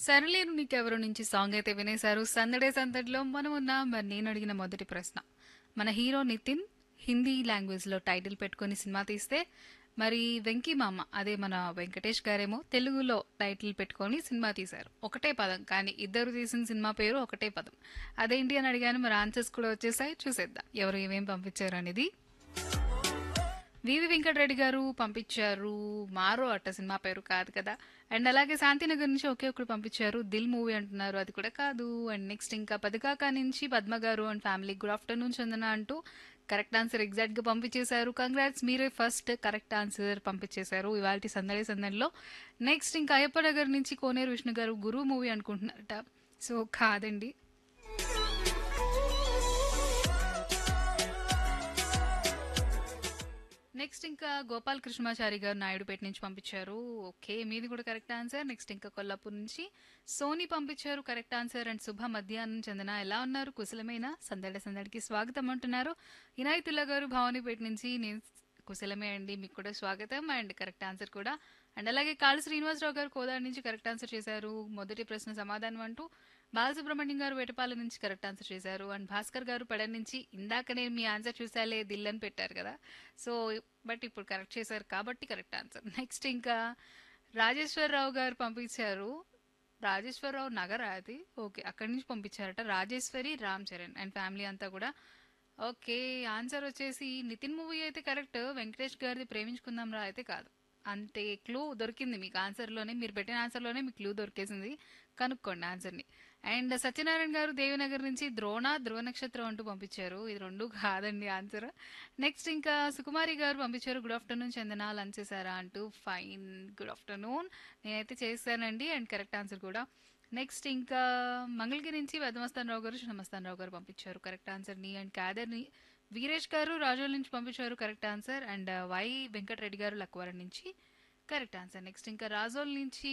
సరలేరు నీకెవరు నుంచి సాంగ్ అయితే వినేశారు. సందడే సందడిలో మనం ఉన్నాం. మరి నేను అడిగిన మొదటి ప్రశ్న, మన హీరో నితిన్ హిందీ లాంగ్వేజ్ లో టైటిల్ పెట్టుకొని సినిమా తీస్తే, మరి వెంకీ మామ అదే మన వెంకటేష్ గారేమో తెలుగులో టైటిల్ పెట్టుకొని సినిమా తీశారు. ఒకటే పదం, కానీ ఇద్దరు తీసిన సినిమా పేరు ఒకటే పదం. అదేంటి అని అడిగాను. మరి ఆన్సర్స్ కూడా వచ్చేసాయి, చూసేద్దాం ఎవరు ఏమేం పంపించారు అనేది. వివి వెంకటరెడ్డి గారు పంపించారు మారో అట్ట, సినిమా పేరు కాదు కదా. అండ్ అలాగే శాంతినగర్ నుంచి ఒకే ఒకరు పంపించారు దిల్ మూవీ అంటున్నారు, అది కూడా కాదు. అండ్ నెక్స్ట్ ఇంకా పదకాక నుంచి పద్మ గారు అండ్ ఫ్యామిలీ గుడ్ ఆఫ్టర్నూన్ చందన అంటూ కరెక్ట్ ఆన్సర్ ఎగ్జాక్ట్ గా పంపించేశారు. కంగ్రాట్స్, మీరే ఫస్ట్ కరెక్ట్ ఆన్సర్ పంపించేశారు ఇవాళ సందడి సందడిలో. నెక్స్ట్ ఇంకా అయ్యప్ప నగర్ నుంచి కోనేరు విష్ణు గారు గురు మూవీ అనుకుంటున్నారట. సో కాదండి. నెక్స్ట్ ఇంకా గోపాల్ కృష్ణమాచారి గారు నాయుడుపేట నుంచి పంపించారు. ఓకే, మీది కూడా కరెక్ట్ ఆన్సర్. నెక్స్ట్ ఇంకా కొల్లాపూర్ నుంచి సోని పంపించారు కరెక్ట్ ఆన్సర్. అండ్ శుభ మధ్యాహ్నం చందన, ఎలా ఉన్నారు, కుశలమేనా, సందడి సందడికి స్వాగతం అంటున్నారు. ఇనాయతుల్లా గారు భవానీపేట నుంచి, నేను కుశలమే అండి, మీకు కూడా స్వాగతం. అండ్ కరెక్ట్ ఆన్సర్ కూడా. అండ్ అలాగే కాళ శ్రీనివాసరావు గారు కోదాడ నుంచి కరెక్ట్ ఆన్సర్ చేశారు. మొదటి ప్రశ్న సమాధానం అంటూ బాలసుబ్రహ్మణ్యం గారు వేటపాల నుంచి కరెక్ట్ ఆన్సర్ చేశారు. అండ్ భాస్కర్ గారు పెడన్ నుంచి, ఇందాక నేను మీ ఆన్సర్ చూసాలే దిల్ అని పెట్టారు కదా, సో బట్ ఇప్పుడు కరెక్ట్ చేశారు కాబట్టి కరెక్ట్ ఆన్సర్. నెక్స్ట్ ఇంకా రాజేశ్వరరావు గారు పంపించారు. రాజేశ్వరరావు నగర్ అది, ఓకే, అక్కడి నుంచి పంపించారట. రాజేశ్వరి రామ్ చరణ్ అండ్ ఫ్యామిలీ అంతా కూడా. ఓకే, ఆన్సర్ వచ్చేసి నితిన్ మూవీ అయితే కరెక్ట్, వెంకటేష్ గారిది ప్రేమించుకుందాం రా అయితే కాదు. అంతే, క్లూ దొరికింది మీకు ఆన్సర్లోనే, మీరు పెట్టిన ఆన్సర్లోనే మీకు క్లూ దొరికేసింది. కనుక్కోండి ఆన్సర్ని. అండ్ సత్యనారాయణ గారు దేవినగర్ నుంచి ద్రోణ ధ్రువ నక్షత్రం అంటూ పంపించారు, ఇది రెండు కాదండి ఆన్సర్. నెక్స్ట్ ఇంకా సుకుమారి గారు పంపించారు గుడ్ ఆఫ్టర్నూన్ చందన, లంచ్ చేశారా అంటూ. ఫైన్, గుడ్ ఆఫ్టర్నూన్, నేనైతే చేశానండి. అండ్ కరెక్ట్ ఆన్సర్ కూడా. నెక్స్ట్ ఇంకా మంగళగిరి నుంచి వెదమస్తాన్ రావు గారు నమస్తాన్ రావు గారు పంపించారు కరెక్ట్ ఆన్సర్ని. అండ్ కాదర్ని వీరేష్ గారు రాజోల్ నుంచి పంపించారు correct answer. And why Venkatareddy గారు లక్వరం నుంచి కరెక్ట్ ఆన్సర్. నెక్స్ట్ ఇంకా రాజోల్ నుంచి